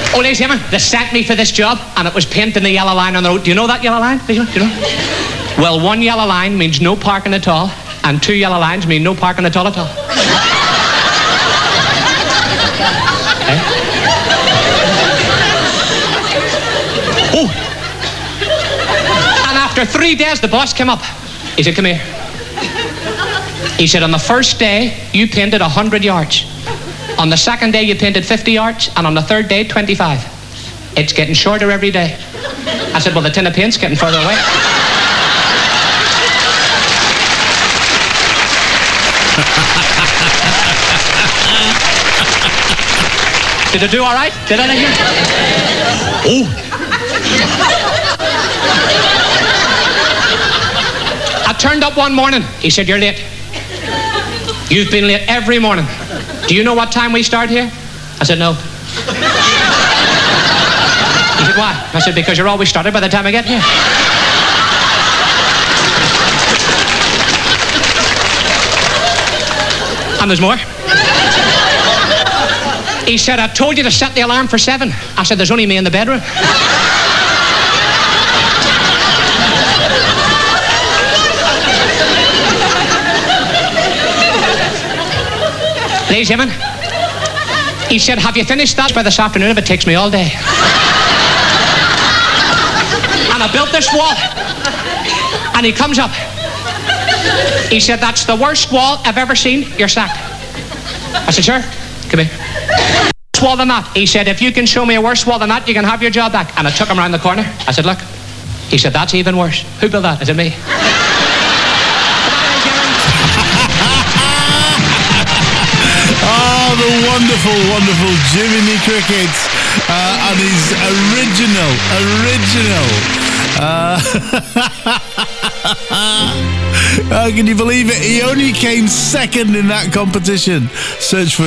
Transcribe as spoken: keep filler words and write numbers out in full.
Oh, ladies and gentlemen, they sent me for this job, and it was painting the yellow line on the road. Do you know that yellow line? Do you know? Do you know? Well, one yellow line means no parking at all, and two yellow lines mean no parking at all at all. eh? Oh! And after three days, the boss came up. He said, come here. He said, on the first day, you painted one hundred yards. On the second day, you painted fifty yards, and on the third day, twenty-five. It's getting shorter every day. I said, well, the tin of paint's getting further away. Did it do all right? Did I hear? Oh. I turned up one morning. He said, you're late. You've been late every morning. Do you know what time we start here? I said, no. He said, why? I said, because you're always started by the time I get here. And there's more. He said, I told you to set the alarm for seven. I said, there's only me in the bedroom. Ladies and gentlemen, he said, have you finished that by this afternoon if it takes me all day? And I built this wall. And he comes up. He said, that's the worst wall I've ever seen. You're sacked. I said, sure, come here. Worse wall than that. He said, if you can show me a worse wall than that, you can have your job back. And I took him around the corner. I said, look. He said, that's even worse. Who built that? I said, me. Oh, the wonderful, wonderful Jiminy Cricket uh, and his original, original. Uh, oh, can you believe it? He only came second in that competition. Search for